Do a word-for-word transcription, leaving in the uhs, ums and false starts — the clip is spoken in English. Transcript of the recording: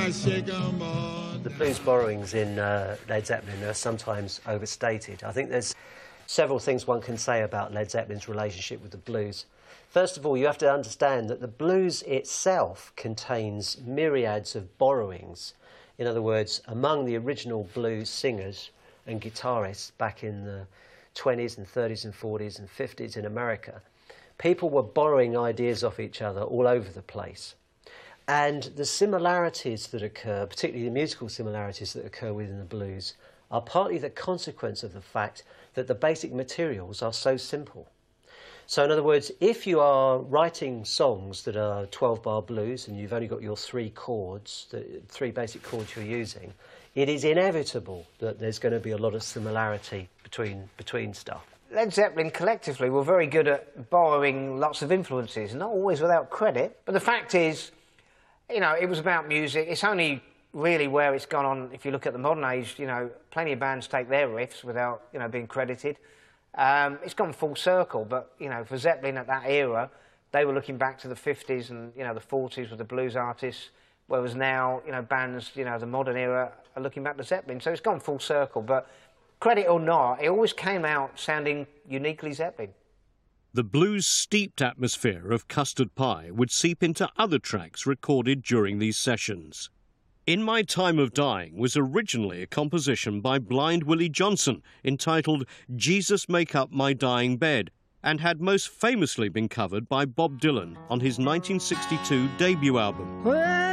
I shake 'em all. The blues borrowings in uh, Led Zeppelin are sometimes overstated. I think there's several things one can say about Led Zeppelin's relationship with the blues. First of all, you have to understand that the blues itself contains myriads of borrowings. In other words, among the original blues singers and guitarists back in the twenties and thirties and forties and fifties in America, people were borrowing ideas off each other all over the place. And the similarities that occur, particularly the musical similarities that occur within the blues, are partly the consequence of the fact that the basic materials are so simple. So in other words, if you are writing songs that are twelve bar blues and you've only got your three chords, the three basic chords you're using, it is inevitable that there's going to be a lot of similarity between, between stuff. Led Zeppelin collectively were very good at borrowing lots of influences, not always without credit. But the fact is, you know, it was about music. It's only really where it's gone on, if you look at the modern age, you know, plenty of bands take their riffs without, you know, being credited. Um, it's gone full circle, but, you know, for Zeppelin at that era, they were looking back to the fifties and, you know, the forties with the blues artists, whereas now, you know, bands, you know, the modern era are looking back to Zeppelin. So it's gone full circle, but credit or not, it always came out sounding uniquely Zeppelin. The blues-steeped atmosphere of Custard Pie would seep into other tracks recorded during these sessions. In My Time of Dying was originally a composition by Blind Willie Johnson entitled Jesus Make Up My Dying Bed, and had most famously been covered by Bob Dylan on his nineteen sixty-two debut album.